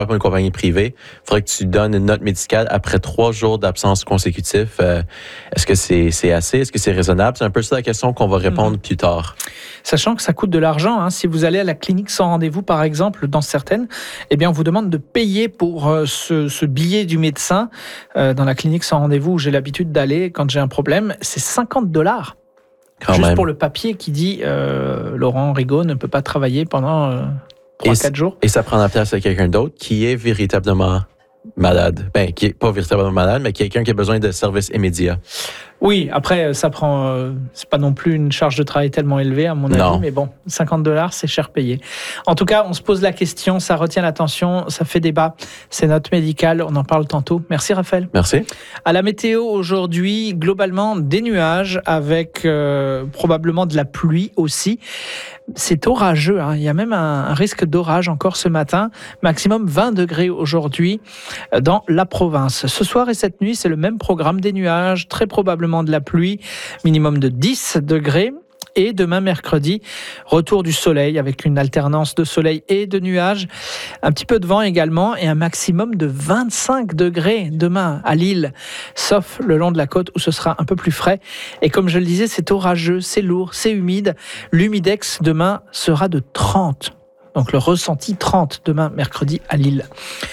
pour une compagnie privée, il faudrait que tu donnes une note médicale après 3 jours d'absence consécutifs. Est-ce que c'est assez? Est-ce que c'est raisonnable? C'est un peu ça la question qu'on va répondre plus tard. Sachant que ça coûte de l'argent. Hein. Si vous allez à la clinique sans rendez-vous, par exemple, dans certaines, eh bien, on vous demande de payer pour ce billet du médecin. Dans la clinique sans rendez-vous où j'ai l'habitude d'aller quand j'ai un problème, c'est $50. Juste pour le papier qui dit Laurent Rigaud ne peut pas travailler pendant 3-4 jours. Et ça prend la place à quelqu'un d'autre qui est véritablement malade. Ben, qui est pas véritablement malade, mais quelqu'un qui a besoin de services immédiats. Oui, après, ça prend. C'est pas non plus une charge de travail tellement élevée, à mon avis, mais bon, $50, c'est cher payé. En tout cas, on se pose la question, ça retient l'attention, ça fait débat. C'est note médicale, on en parle tantôt. Merci, Raphaël. Merci. À la météo aujourd'hui, globalement, des nuages avec probablement de la pluie aussi. C'est orageux, hein. Il y a même un risque d'orage encore ce matin. Maximum 20 degrés aujourd'hui dans la province. Ce soir et cette nuit, c'est le même programme, des nuages, très probablement de la pluie, minimum de 10 degrés. Et demain, mercredi, retour du soleil avec une alternance de soleil et de nuages. Un petit peu de vent également et un maximum de 25 degrés demain à Lille, sauf le long de la côte où ce sera un peu plus frais. Et comme je le disais, c'est orageux, c'est lourd, c'est humide. L'humidex demain sera de 30. Donc le ressenti 30 demain, mercredi à Lille.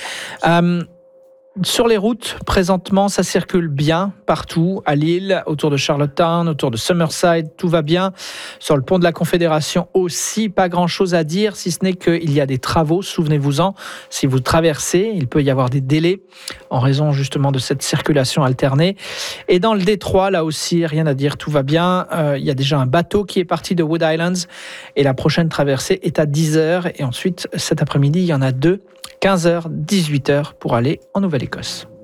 Sur les routes, présentement, ça circule bien partout, à Lille, autour de Charlottetown, autour de Summerside, tout va bien. Sur le pont de la Confédération aussi, pas grand-chose à dire, si ce n'est qu'il y a des travaux, souvenez-vous-en. Si vous traversez, il peut y avoir des délais en raison justement de cette circulation alternée. Et dans le détroit, là aussi, rien à dire, tout va bien. Il y a déjà un bateau qui est parti de Wood Islands et la prochaine traversée est à 10h. Et ensuite, cet après-midi, il y en a 2. 15h, 18h pour aller en Nouvelle-Écosse.